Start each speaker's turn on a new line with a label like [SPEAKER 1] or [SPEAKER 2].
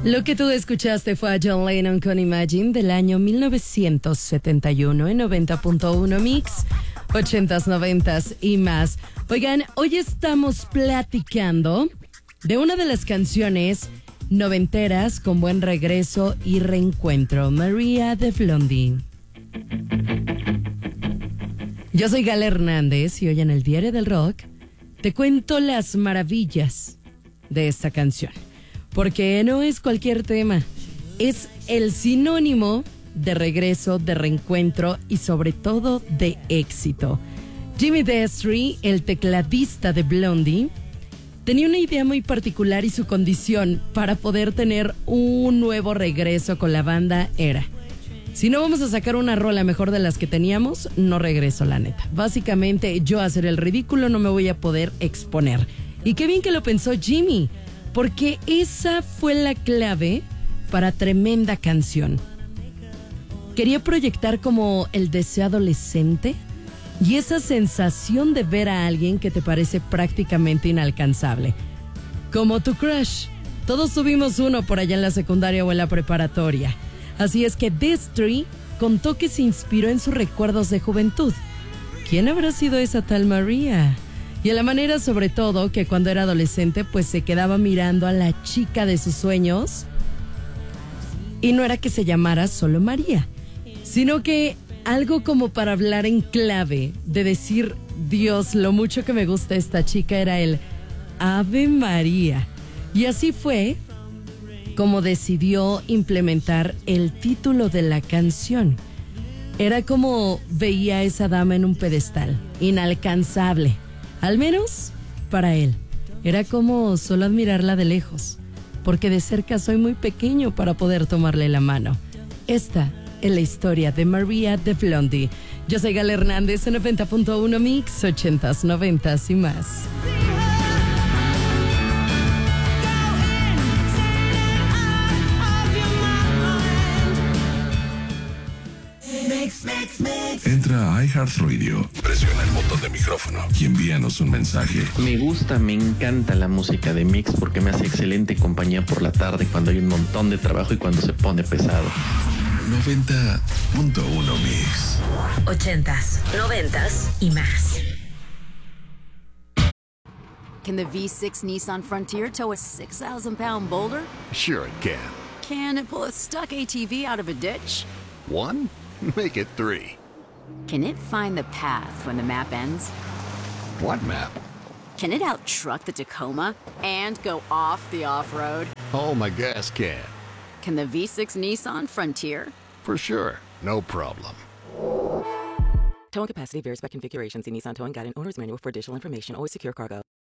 [SPEAKER 1] Lo que tú escuchaste fue a John Lennon con Imagine del año 1971 en 90.1 Mix, 80s, 90s y más. Oigan, hoy estamos platicando de una de las canciones noventeras con buen regreso y reencuentro, Maria de Blondie. Yo soy Gala Hernández y hoy en el Diario del Rock te cuento las maravillas de esta canción. Porque no es cualquier tema, es el sinónimo de regreso, de reencuentro y sobre todo de éxito. Jimmy Destri, el tecladista de Blondie, tenía una idea muy particular y su condición para poder tener un nuevo regreso con la banda era: si no vamos a sacar una rola mejor de las que teníamos, no regreso, la neta. Básicamente, yo a hacer el ridículo no me voy a poder exponer. Y qué bien que lo pensó Jimmy, porque esa fue la clave para tremenda canción. Quería proyectar como el deseo adolescente y esa sensación de ver a alguien que te parece prácticamente inalcanzable. Como tu crush. Todos tuvimos uno por allá en la secundaria o en la preparatoria. Así es que Destri contó que se inspiró en sus recuerdos de juventud. ¿Quién habrá sido esa tal Maria? Y a la manera sobre todo que cuando era adolescente pues se quedaba mirando a la chica de sus sueños. Y no era que se llamara solo María, sino que algo como para hablar en clave, de decir, Dios, lo mucho que me gusta esta chica, era el Ave María. Y así fue como decidió implementar el título de la canción. Era como veía a esa dama en un pedestal, inalcanzable. Al menos para él. Era como solo admirarla de lejos, porque de cerca soy muy pequeño para poder tomarle la mano. Esta es la historia de Maria de Blondie. Yo soy Gala Hernández en 90.1 Mix, 80s, 90s y más.
[SPEAKER 2] Entra a iHeartRadio, presiona el botón de micrófono y envíanos un mensaje.
[SPEAKER 3] Me gusta, me encanta la música de Mix porque me hace excelente compañía por la tarde cuando hay un montón de trabajo y cuando se pone pesado.
[SPEAKER 2] 90.1 Mix.
[SPEAKER 4] 80s, 90s y más. Can the V6 Nissan Frontier tow a 6,000-pound boulder?
[SPEAKER 5] Sure it can.
[SPEAKER 4] Can it pull a stuck ATV out of a ditch?
[SPEAKER 5] One? Make it three.
[SPEAKER 4] Can it find the path when the map ends?
[SPEAKER 5] What map?
[SPEAKER 4] Can it out-truck the Tacoma and go off the off-road?
[SPEAKER 5] Oh, my gas can.
[SPEAKER 4] Can the V6 Nissan Frontier?
[SPEAKER 5] For sure. No problem.
[SPEAKER 6] Towing capacity varies by configuration. See Nissan Towing Guide and Owner's Manual for additional information. Always secure cargo.